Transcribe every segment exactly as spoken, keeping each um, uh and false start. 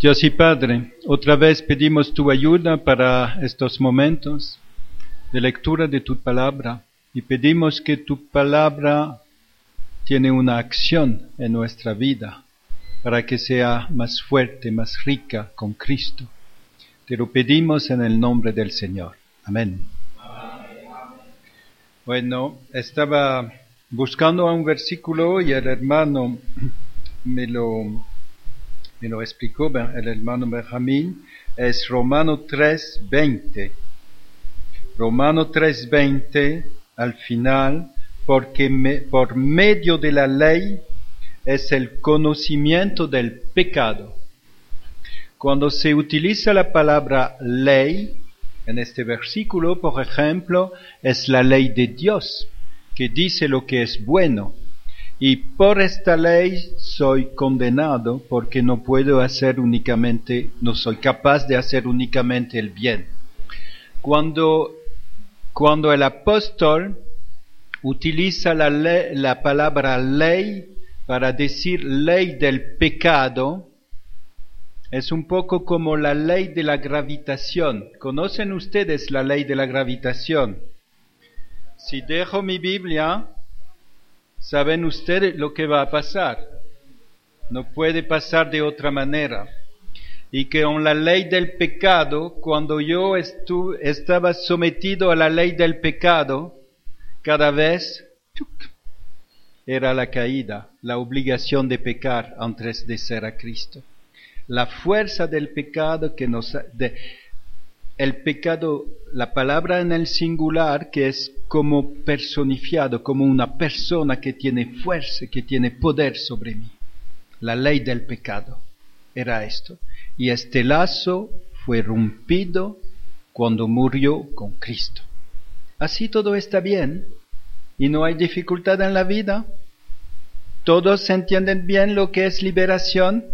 Dios y Padre, otra vez pedimos tu ayuda para estos momentos de lectura de tu palabra y pedimos que tu palabra tiene una acción en nuestra vida para que sea más fuerte, más rica con Cristo. Te lo pedimos en el nombre del Señor. Amén. Bueno, estaba buscando un versículo y el hermano me lo, me lo explicó, el hermano Benjamín, es Romano tres veinte. Romano tres veinte, al final, porque me, por medio de la ley es el conocimiento del pecado. Cuando se utiliza la palabra ley, en este versículo, por ejemplo, es la ley de Dios, que dice lo que es bueno. Y por esta ley soy condenado porque no puedo hacer únicamente, no soy capaz de hacer únicamente el bien. Cuando, cuando el apóstol utiliza la, ley, la palabra ley para decir ley del pecado, es un poco como la ley de la gravitación. ¿Conocen ustedes la ley de la gravitación? Si dejo mi Biblia, ¿saben ustedes lo que va a pasar? No puede pasar de otra manera. Y que con la ley del pecado, cuando yo estuve, estaba sometido a la ley del pecado, cada vez era la caída, la obligación de pecar antes de ser a Cristo. La fuerza del pecado que nos... De, el pecado, la palabra en el singular, que es como personificado, como una persona que tiene fuerza, que tiene poder sobre mí. La ley del pecado era esto. Y este lazo fue rompido cuando murió con Cristo. Así todo está bien y no hay dificultad en la vida. ¿Todos entienden bien lo que es liberación?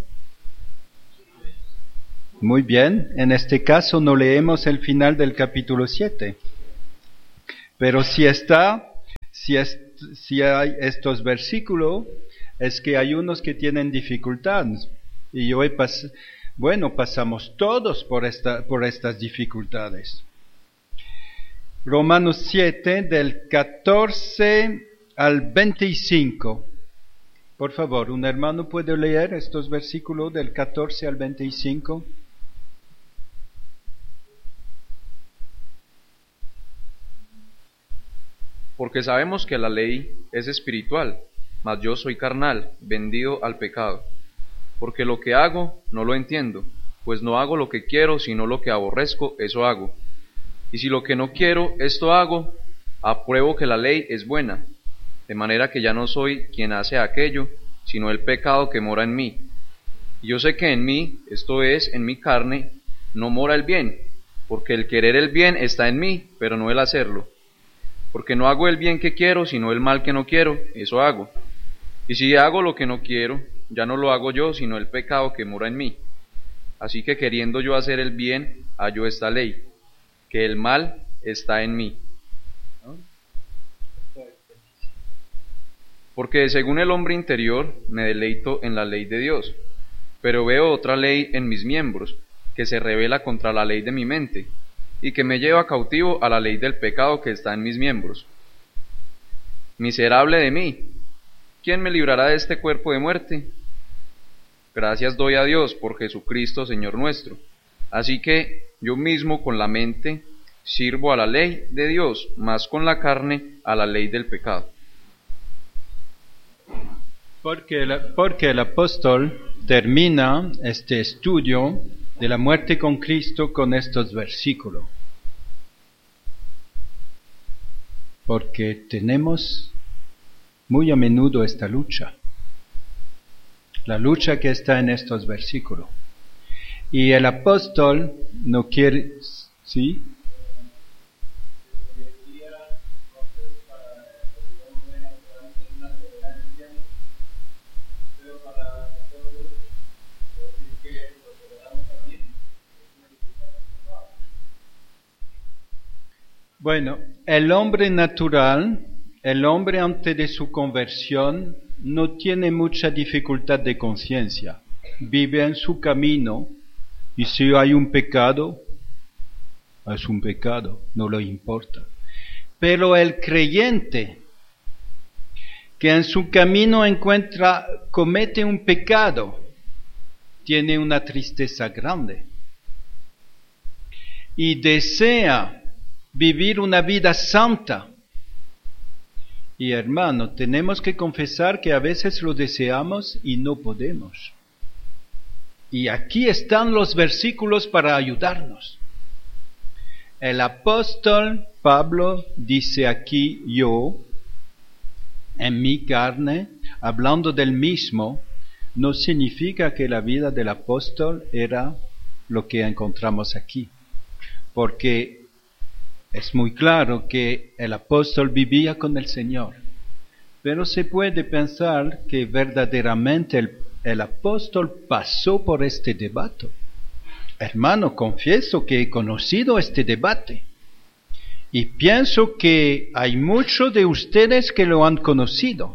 Muy bien, en este caso no leemos el final del capítulo siete. Pero si está, si, es, si hay estos versículos, es que hay unos que tienen dificultades. Y hoy, pas, bueno, pasamos todos por, esta, por estas dificultades. Romanos siete, del catorce al veinticinco. Por favor, ¿un hermano puede leer estos versículos del catorce al veinticinco? Porque sabemos que la ley es espiritual, mas yo soy carnal, vendido al pecado. Porque lo que hago no lo entiendo, pues no hago lo que quiero, sino lo que aborrezco, eso hago. Y si lo que no quiero, esto hago, apruebo que la ley es buena, de manera que ya no soy quien hace aquello, sino el pecado que mora en mí. Y yo sé que en mí, esto es, en mi carne, no mora el bien, porque el querer el bien está en mí, pero no el hacerlo. Porque no hago el bien que quiero, sino el mal que no quiero, eso hago. Y si hago lo que no quiero, ya no lo hago yo, sino el pecado que mora en mí. Así que queriendo yo hacer el bien, hallo esta ley, que el mal está en mí. Porque según el hombre interior, me deleito en la ley de Dios, pero veo otra ley en mis miembros, que se rebela contra la ley de mi mente, y que me lleva cautivo a la ley del pecado que está en mis miembros. Miserable de mí, ¿quién me librará de este cuerpo de muerte? Gracias doy a Dios por Jesucristo Señor nuestro. Así que yo mismo con la mente sirvo a la ley de Dios, mas con la carne a la ley del pecado. Porque el, porque el apóstol termina este estudio de la muerte con Cristo con estos versículos. Porque tenemos muy a menudo esta lucha. La lucha que está en estos versículos. Y el apóstol no quiere... ¿Sí? Bueno, el hombre natural, el hombre antes de su conversión, no tiene mucha dificultad de conciencia. Vive en su camino Y si hay un pecado, es un pecado, no le importa. Pero el creyente que en su camino encuentra, comete un pecado, tiene una tristeza grande y desea vivir una vida santa. Y hermano, tenemos que confesar que a veces lo deseamos y no podemos. Y aquí están los versículos para ayudarnos. El apóstol Pablo dice aquí, yo, en mi carne, hablando del mismo, no significa que la vida del apóstol era lo que encontramos aquí. Porque es muy claro que el apóstol vivía con el Señor. Pero se puede pensar que verdaderamente el, el apóstol pasó por este debate. Hermano, confieso que he conocido este debate. Y pienso que hay muchos de ustedes que lo han conocido.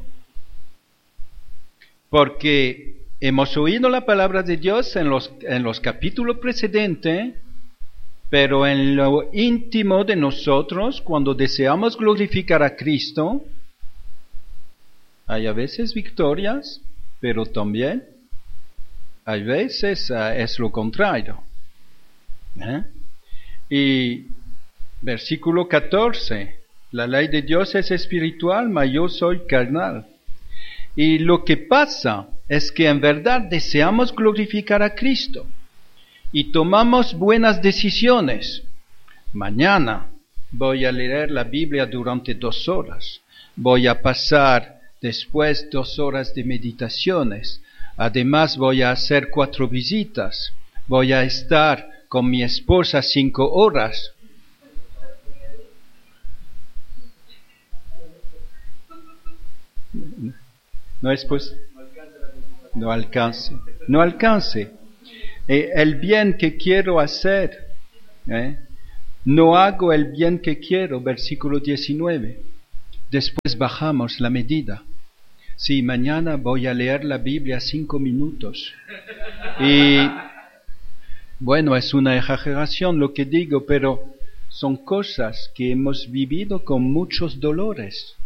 Porque hemos oído la palabra de Dios en los, en los capítulos precedentes, pero en lo íntimo de nosotros, cuando deseamos glorificar a Cristo, hay a veces victorias, pero también hay veces uh, es lo contrario. ¿Eh? Y versículo catorce, la ley de Dios es espiritual, mas yo soy carnal. Y lo que pasa es que en verdad deseamos glorificar a Cristo y tomamos buenas decisiones. Mañana voy a leer la Biblia durante dos horas. Voy a pasar después dos horas de meditaciones. Además voy a hacer cuatro visitas. Voy a estar con mi esposa cinco horas. No es pues, no alcance, no alcance. Eh, el bien que quiero hacer, eh, no hago el bien que quiero, versículo diecinueve. Después bajamos la medida. Sí, mañana voy a leer la Biblia cinco minutos. Y bueno, es una exageración lo que digo, pero son cosas que hemos vivido con muchos dolores.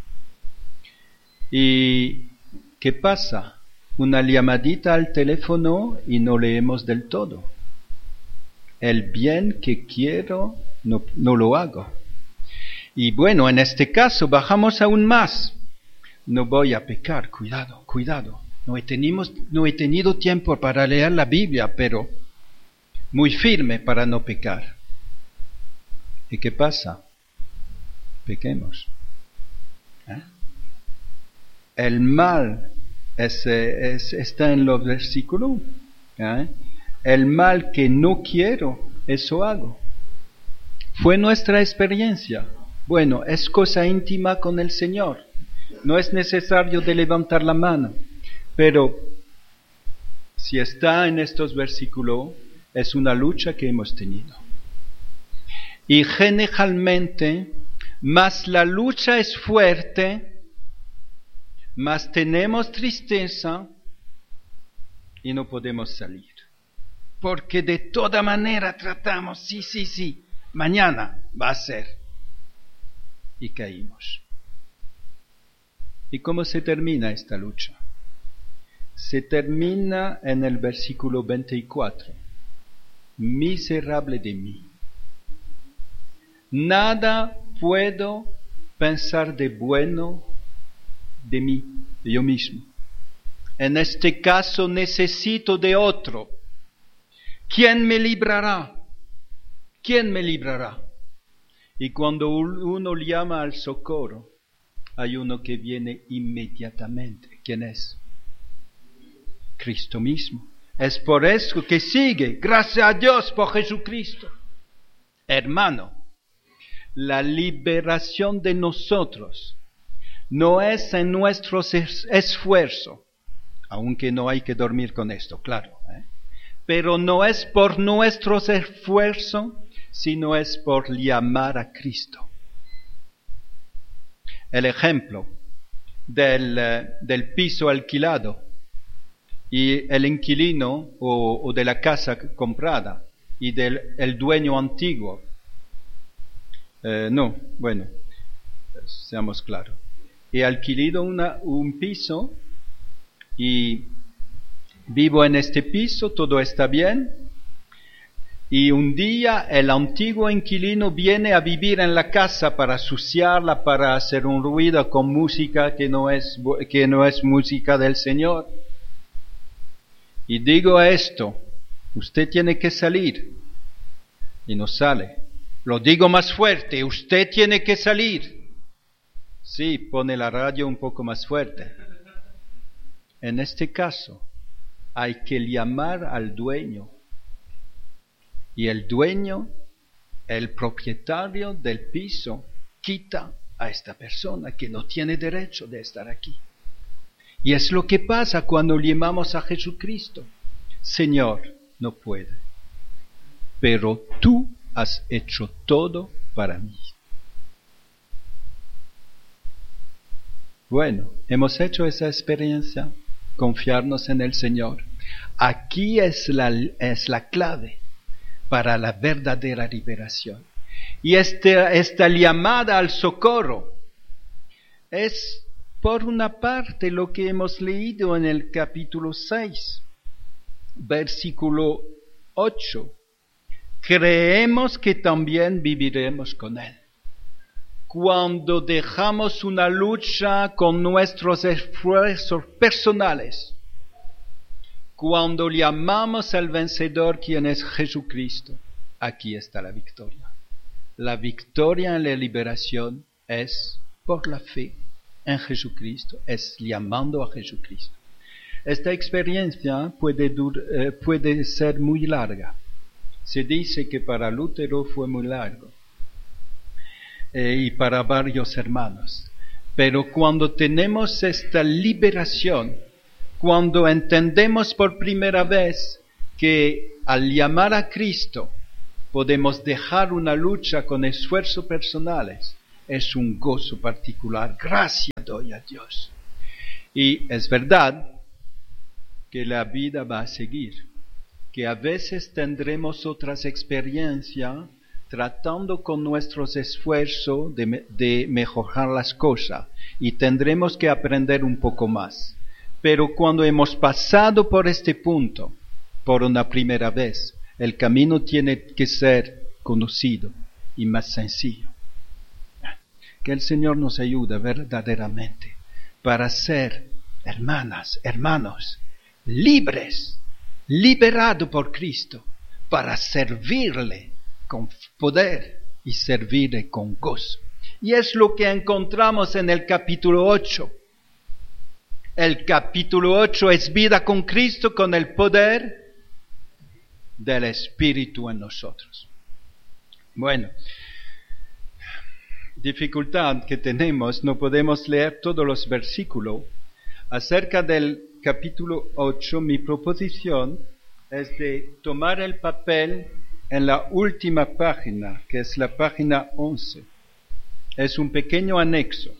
¿Y qué pasa? Una llamadita al teléfono y no leemos del todo. El bien que quiero no, no lo hago. Y bueno, en este caso bajamos aún más. No voy a pecar, cuidado, cuidado. No he tenido, no he tenido tiempo para leer la Biblia, pero muy firme para no pecar. ¿Y qué pasa? Pequemos. ¿Eh? El mal es, es, está en los versículos. ¿Eh? El mal que no quiero, eso hago. Fue nuestra experiencia. Bueno, es cosa íntima con el Señor. No es necesario de levantar la mano. Pero si está en estos versículos, es una lucha que hemos tenido. Y generalmente, más la lucha es fuerte, más tenemos tristeza y no podemos salir. Porque de toda manera tratamos, sí, sí, sí, mañana va a ser. Y caímos. ¿Y cómo se termina esta lucha? Se termina en el versículo veinticuatro. Miserable de mí. Nada puedo pensar de bueno de mí, de yo mismo. En este caso necesito de otro. ¿Quién me librará? ¿Quién me librará? Y cuando uno llama al socorro, hay uno que viene inmediatamente. ¿Quién es? Cristo mismo. Es por eso que sigue. Gracias a Dios por Jesucristo. Hermano, la liberación de nosotros no es en nuestro esfuerzo, aunque no hay que dormir con esto, claro. ¿eh? Pero no es por nuestro esfuerzo, sino es por llamar a Cristo. El ejemplo del, del piso alquilado y el inquilino o, o de la casa comprada. y del el dueño antiguo. Eh, no, bueno, seamos claros. He alquilado una, un piso y vivo en este piso, todo está bien. Y un día el antiguo inquilino viene a vivir en la casa para suciarla, para hacer un ruido con música que no es, que no es música del Señor. Y digo esto, usted tiene que salir. Y no sale. Lo digo más fuerte, usted tiene que salir. Sí, pone la radio un poco más fuerte. En este caso, hay que llamar al dueño. Y el dueño, el propietario del piso, quita a esta persona que no tiene derecho de estar aquí. Y es lo que pasa cuando llamamos a Jesucristo. Señor, no puede, pero tú has hecho todo para mí. Bueno, hemos hecho esa experiencia, confiarnos en el Señor. Aquí es la, es la clave para la verdadera liberación. Y este, esta llamada al socorro es, por una parte, lo que hemos leído en el capítulo seis, versículo ocho. Creemos que también viviremos con Él. Cuando dejamos una lucha con nuestros esfuerzos personales, cuando llamamos al vencedor, quien es Jesucristo, aquí está la victoria. La victoria en la liberación es por la fe en Jesucristo, es llamando a Jesucristo. Esta experiencia puede, dur- eh, puede ser muy larga. Se dice que para Lutero fue muy largo eh, y para varios hermanos. Pero cuando tenemos esta liberación, cuando entendemos por primera vez que al llamar a Cristo podemos dejar una lucha con esfuerzos personales, es un gozo particular. Gracias doy a Dios. Y es verdad que la vida va a seguir, que a veces tendremos otras experiencias tratando con nuestros esfuerzos de, de mejorar las cosas y tendremos que aprender un poco más. Pero cuando hemos pasado por este punto, por una primera vez, el camino tiene que ser conocido y más sencillo. Que el Señor nos ayude verdaderamente para ser hermanas, hermanos, libres, liberados por Cristo, para servirle con poder y servirle con gozo. Y es lo que encontramos en el capítulo ocho. El capítulo ocho es vida con Cristo, con el poder del Espíritu en nosotros. Bueno, dificultad que tenemos, no podemos leer todos los versículos. Acerca del capítulo ocho, mi proposición es de tomar el papel en la última página, que es la página once. Es un pequeño anexo.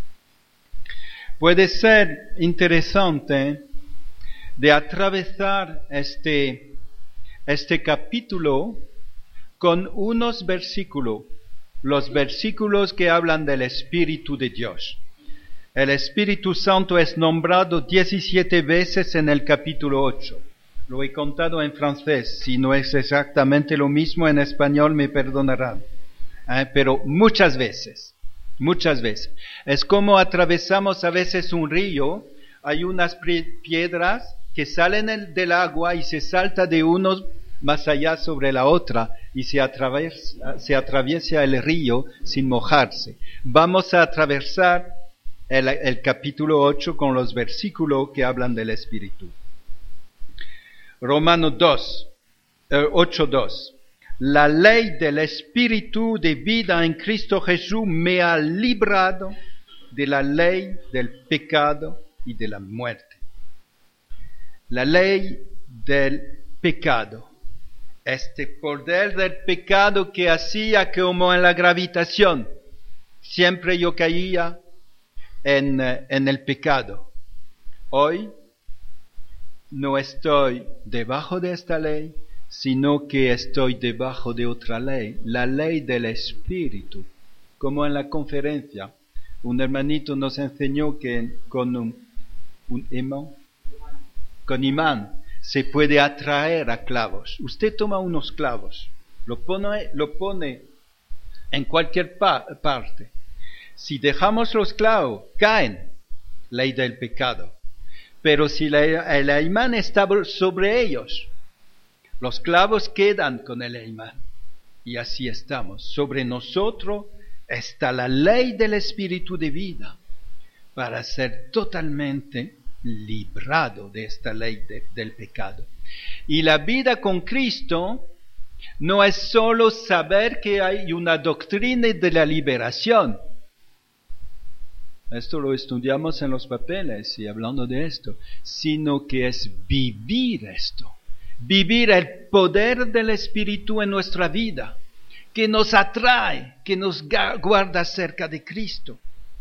Puede ser interesante de atravesar este, este capítulo con unos versículos, los versículos que hablan del Espíritu de Dios. El Espíritu Santo es nombrado diecisiete veces en el capítulo ocho. Lo he contado en francés, si no es exactamente lo mismo en español me perdonarán, eh, pero muchas veces. Muchas veces. Es como atravesamos a veces un río, hay unas piedras que salen el, del agua y se salta de uno más allá sobre la otra y se atraviesa, se atraviesa el río sin mojarse. Vamos a atravesar el, el capítulo ocho con los versículos que hablan del Espíritu. Romanos dos, eh, ocho dos. La ley del Espíritu de vida en Cristo Jesús me ha librado de la ley del pecado y de la muerte. La ley del pecado. Este poder del pecado que hacía como en la gravitación. Siempre yo caía en, en el pecado. Hoy no estoy debajo de esta ley, sino que estoy debajo de otra ley, la ley del Espíritu. Como en la conferencia, un hermanito nos enseñó que con un, un imán, con imán, se puede atraer a clavos. Usted toma unos clavos, lo pone, lo pone en cualquier pa- parte. Si dejamos los clavos, caen, ley del pecado. Pero si la, el imán está sobre ellos, los clavos quedan con el imán. Y así estamos. Sobre nosotros está la ley del Espíritu de vida para ser totalmente librado de esta ley de, del pecado. Y la vida con Cristo no es solo saber que hay una doctrina de la liberación. Esto lo estudiamos en los papeles y hablando de esto, sino que es vivir esto, vivir el poder del Espíritu en nuestra vida, que nos atrae, que nos guarda cerca de Cristo.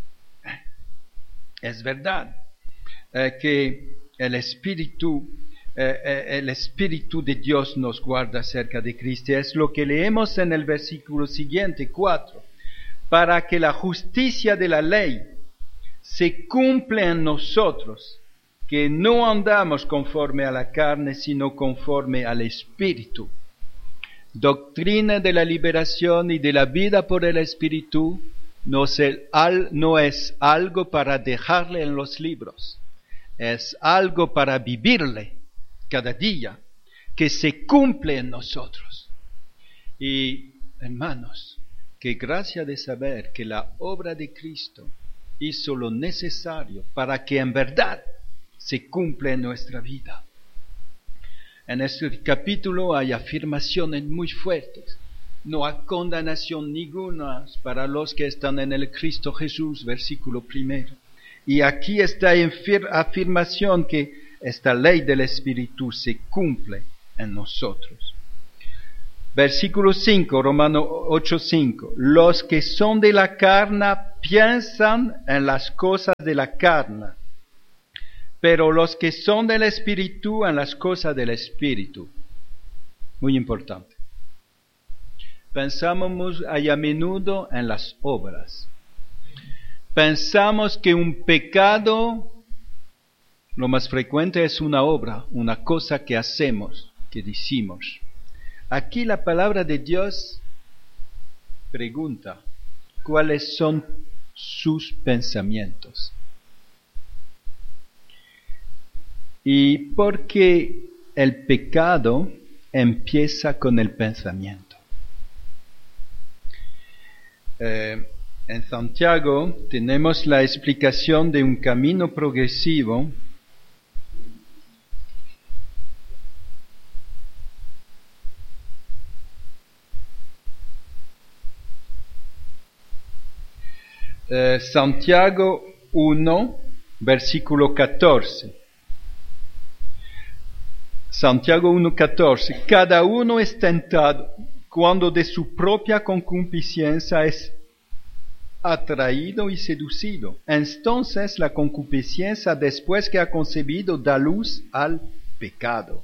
Es verdad eh, que el Espíritu, eh, eh, el Espíritu de Dios nos guarda cerca de Cristo. Es lo que leemos en el versículo siguiente, cuatro. Para que la justicia de la ley se cumpla en nosotros, que no andamos conforme a la carne, sino conforme al Espíritu. Doctrina de la liberación y de la vida por el Espíritu no es, el, al, no es algo para dejarle en los libros, es algo para vivirle cada día, que se cumple en nosotros. Y hermanos, qué gracia de saber que la obra de Cristo hizo lo necesario para que en verdad se cumpla en nuestra vida. En este capítulo hay afirmaciones muy fuertes. No hay condenación ninguna para los que están en el Cristo Jesús, versículo primero. Y aquí está en afirmación que esta ley del Espíritu se cumple en nosotros. Versículo cinco, Romanos ocho cinco. Los que son de la carne piensan en las cosas de la carne, pero los que son del Espíritu en las cosas del Espíritu. Muy importante. Pensamos a menudo en las obras. Pensamos que un pecado, lo más frecuente es una obra, una cosa que hacemos, que decimos. Aquí la palabra de Dios pregunta, ¿cuáles son sus pensamientos? Y porque el pecado empieza con el pensamiento. Eh, en Santiago tenemos la explicación de un camino progresivo eh, Santiago uno, versículo catorce. Santiago uno, catorce. Cada uno es tentado cuando de su propia concupiscencia es atraído y seducido. Entonces la concupiscencia, después que ha concebido, da luz al pecado.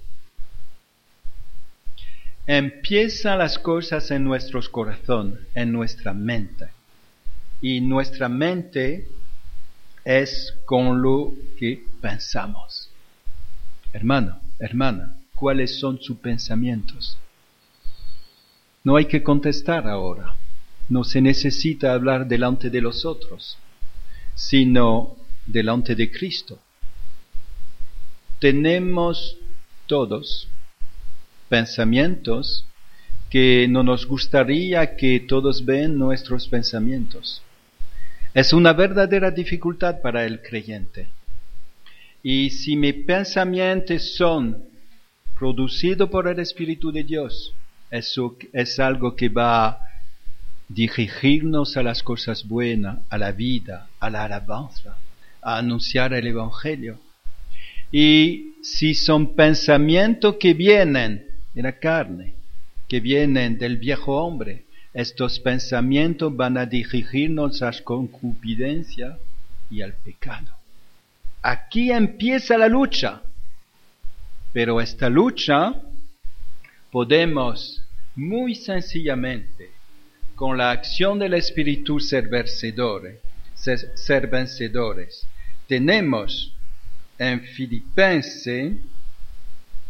Empiezan las cosas en nuestros corazones, en nuestra mente. Y nuestra mente es con lo que pensamos. Hermano, hermana, ¿cuáles son sus pensamientos? No hay que contestar ahora. No se necesita hablar delante de los otros, sino delante de Cristo. Tenemos todos pensamientos que no nos gustaría que todos vean nuestros pensamientos. Es una verdadera dificultad para el creyente. Y si mis pensamientos son producidos por el Espíritu de Dios, eso es algo que va a dirigirnos a las cosas buenas, a la vida, a la alabanza, a anunciar el Evangelio. Y si son pensamientos que vienen de la carne, que vienen del viejo hombre, estos pensamientos van a dirigirnos a la concupiscencia y al pecado. Aquí empieza la lucha, pero esta lucha podemos muy sencillamente, con la acción del Espíritu, ser vencedores. Ser, ser vencedores. Tenemos en Filipenses